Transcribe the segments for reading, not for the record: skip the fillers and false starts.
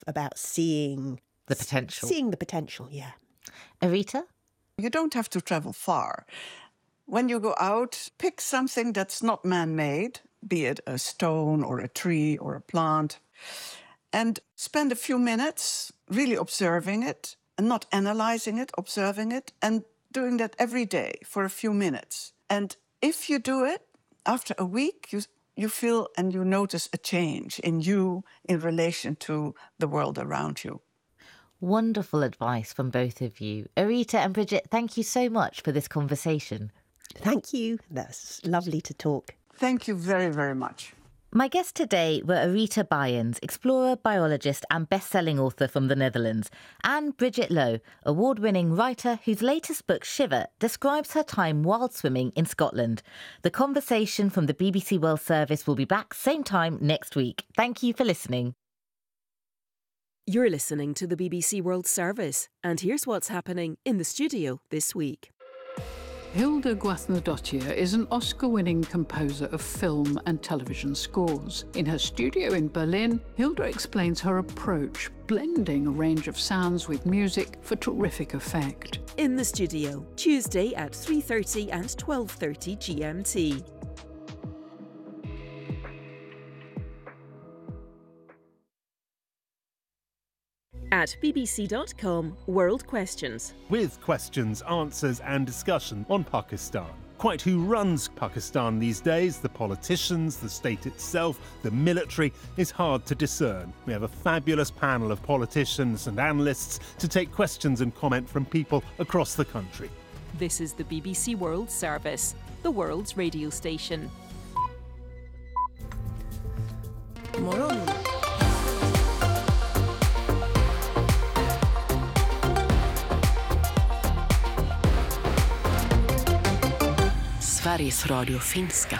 about seeing the potential. Seeing the potential, yeah. Arita? You don't have to travel far. When you go out, pick something that's not man-made, be it a stone or a tree or a plant, and spend a few minutes really observing it and not analyzing it, observing it, and doing that every day for a few minutes. And if you do it, after a week, you feel and you notice a change in you in relation to the world around you. Wonderful advice from both of you. Arita and Bridget, thank you so much for this conversation. Thank you. That's lovely to talk. Thank you very, very much. My guests today were Arita Byens, explorer, biologist and best-selling author from the Netherlands, and Bridget Lowe, award-winning writer whose latest book, Shiver, describes her time wild swimming in Scotland. The conversation from the BBC World Service will be back same time next week. Thank you for listening. You're listening to the BBC World Service, and here's what's happening in the studio this week. Hilda Guðnadóttir is an Oscar-winning composer of film and television scores. In her studio in Berlin, Hilda explains her approach, blending a range of sounds with music for terrific effect. In the studio, Tuesday at 3:30 and 12:30 GMT. At bbc.com, World Questions. With questions, answers and discussion on Pakistan. Quite who runs Pakistan these days, the politicians, the state itself, the military, is hard to discern. We have a fabulous panel of politicians and analysts to take questions and comment from people across the country. This is the BBC World Service, the world's radio station. Morgon. Sveriges Radio Finska.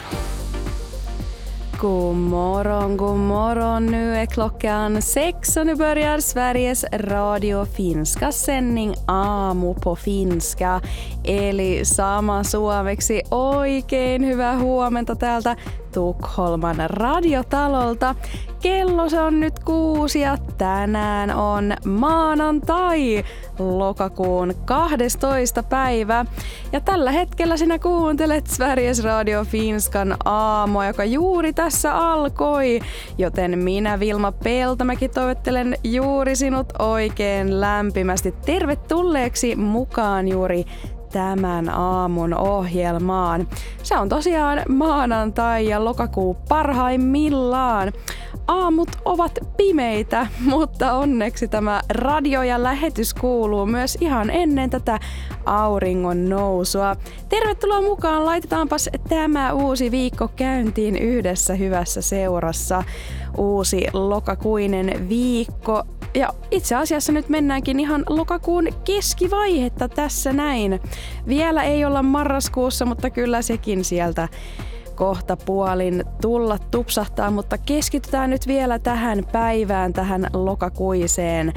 God morgon. Nu är klockan 6 och nu börjar Sveriges Radio Finska sändning Aamu på finska. Eli sama suomeksi oikein hyvää huomenta täältä Tukholman radiotalolta. Kello se on nyt 6 ja tänään on maanantai, lokakuun 12. päivä. Ja tällä hetkellä sinä kuuntelet Sveriges Radio Finskan aamua, joka juuri tässä alkoi. Joten minä, Vilma Peltomäki, toivottelen juuri sinut oikein lämpimästi tervetulleeksi mukaan juuri tämän aamun ohjelmaan. Se on tosiaan maanantai ja lokakuu parhaimmillaan. Aamut ovat pimeitä, mutta onneksi tämä radio ja lähetys kuuluu myös ihan ennen tätä auringon nousua. Tervetuloa mukaan, laitetaanpas tämä uusi viikko käyntiin yhdessä hyvässä seurassa. Uusi lokakuinen viikko. Ja itse asiassa nyt mennäänkin ihan lokakuun keskivaihetta tässä näin. Vielä ei olla marraskuussa, mutta kyllä sekin sieltä kohta puolin tulla tupsahtaa, mutta keskitytään nyt vielä tähän päivään, tähän lokakuiseen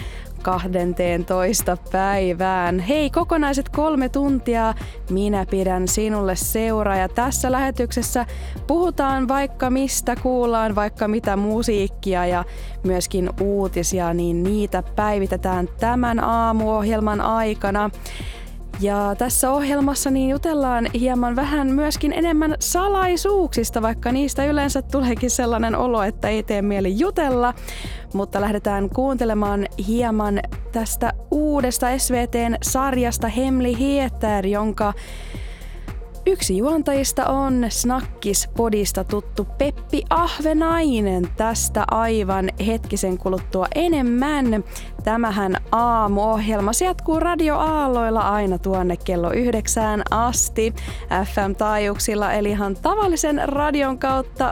12. päivään. Hei, kokonaiset 3 tuntia minä pidän sinulle seuraa ja tässä lähetyksessä puhutaan vaikka mistä, kuullaan vaikka mitä musiikkia ja myöskin uutisia, niin niitä päivitetään tämän aamuohjelman aikana. Ja tässä ohjelmassa niin jutellaan hieman vähän myöskin enemmän salaisuuksista, vaikka niistä yleensä tuleekin sellainen olo, että ei tee mieli jutella. Mutta lähdetään kuuntelemaan hieman tästä uudesta SVT:n sarjasta Hemligheter, jonka yksi juontajista on Snackis-podista tuttu Peppi Ahvenainen. Tästä aivan hetkisen kuluttua enemmän. Tämähän aamuohjelma se jatkuu radioaalloilla aina tuonne kello 9 asti FM-taajuuksilla, eli ihan tavallisen radion kautta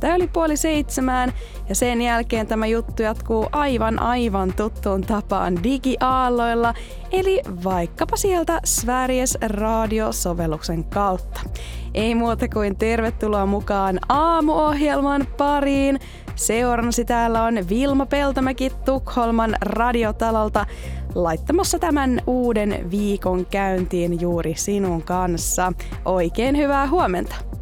6:05. Ja sen jälkeen tämä juttu jatkuu aivan tuttuun tapaan digiaalloilla, eli vaikkapa sieltä Sveriges Radio-sovelluksen kautta. Ei muuta kuin tervetuloa mukaan aamuohjelman pariin. Seurannasi täällä on Vilma Peltomäki Tukholman radiotalolta laittamassa tämän uuden viikon käyntiin juuri sinun kanssa. Oikein hyvää huomenta!